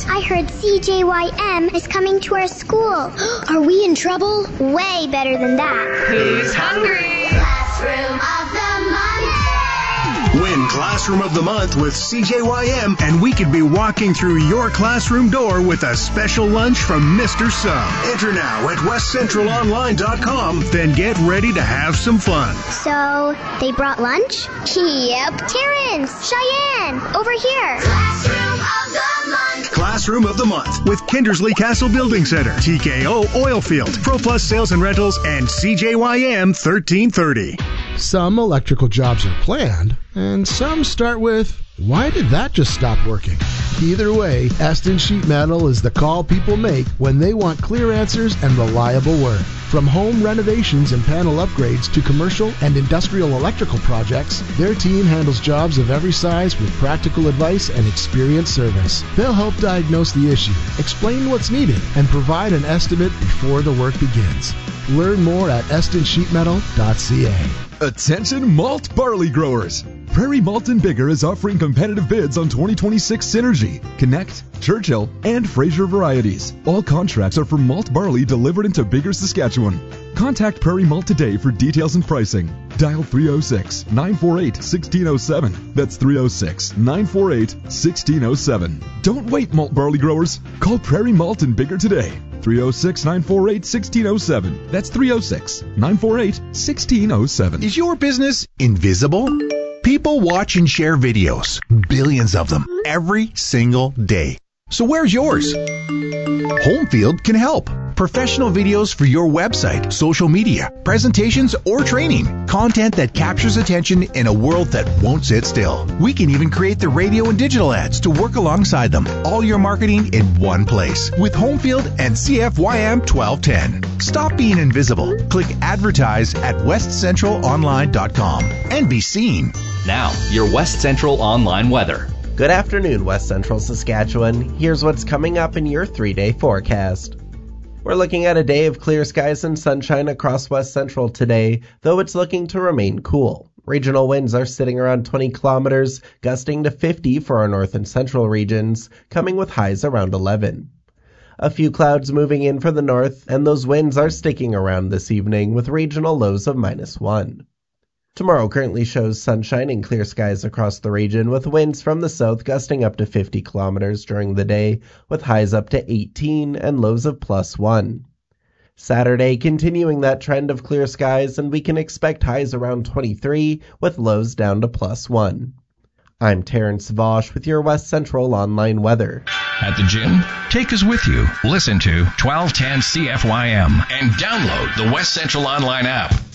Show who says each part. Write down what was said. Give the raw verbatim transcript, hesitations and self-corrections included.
Speaker 1: I heard C J Y M is coming to our school. Are we in trouble? Way better than that.
Speaker 2: Who's hungry?
Speaker 3: Classroom of the Month.
Speaker 4: Win Classroom of the Month with C J Y M, and we could be walking through your classroom door with a special lunch from Mister Sum. Enter now at west central online dot com, then get ready to have some fun.
Speaker 1: So, they brought lunch? Yep. Terrence, Cheyenne, over here.
Speaker 3: Classroom of the Month.
Speaker 4: Classroom of the Month with Kindersley Castle Building Center, T K O Oilfield, ProPlus Sales and Rentals, and C J Y M thirteen thirty.
Speaker 5: Some electrical jobs are planned, and some start with, why did that just stop working? Either way, Eston Sheet Metal is the call people make when they want clear answers and reliable work. From home renovations and panel upgrades to commercial and industrial electrical projects, their team handles jobs of every size with practical advice and experienced service. They'll help diagnose the issue, explain what's needed, and provide an estimate before the work begins. Learn more at eston sheet metal dot c a.
Speaker 6: Attention malt barley growers! Prairie Malt and Bigger is offering competitive bids on twenty twenty-six Synergy, Connect, Churchill, and Fraser varieties. All contracts are for malt barley delivered into Bigger, Saskatchewan. Contact Prairie Malt today for details and pricing. Dial three oh six, nine four eight, one six oh seven. That's three oh six, nine four eight, one six oh seven. Don't wait, malt barley growers. Call Prairie Malt and Bigger today. three oh six, nine four eight, one six oh seven. That's three oh six, nine four eight, one six oh seven.
Speaker 7: Is your business invisible? People watch and share videos, billions of them, every single day. So where's yours? Homefield can help. Professional videos for your website, social media, presentations, or training. Content that captures attention in a world that won't sit still. We can even create the radio and digital ads to work alongside them. All your marketing in one place with Homefield and C F Y M twelve ten. Stop being invisible. Click advertise at west central online dot com and be seen.
Speaker 8: Now, your West Central Online weather.
Speaker 9: Good afternoon, West Central Saskatchewan. Here's what's coming up in your three-day forecast. We're looking at a day of clear skies and sunshine across West Central today, though it's looking to remain cool. Regional winds are sitting around twenty kilometers, gusting to fifty for our north and central regions, coming with highs around eleven. A few clouds moving in from the north, and those winds are sticking around this evening with regional lows of minus one. Tomorrow currently shows sunshine and clear skies across the region, with winds from the south gusting up to fifty kilometers during the day, with highs up to eighteen and lows of plus one. Saturday continuing that trend of clear skies, and we can expect highs around twenty-three, with lows down to plus one. I'm Terrence Vosh with your West Central Online weather.
Speaker 10: At the gym, take us with you. Listen to twelve ten C F Y M and download the West Central Online app.